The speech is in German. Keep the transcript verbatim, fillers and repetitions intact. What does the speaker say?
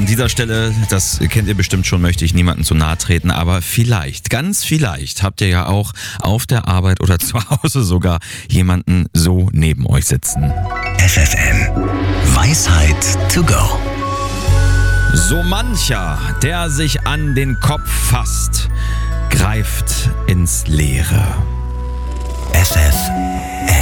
dieser Stelle, das kennt ihr bestimmt schon, möchte ich niemandem zu nahe treten, aber vielleicht, ganz vielleicht habt ihr ja auch auf der Arbeit oder zu Hause sogar jemanden so neben euch sitzen. F F M Weisheit to go. So mancher, der sich an den Kopf fasst, greift ins Leere. F F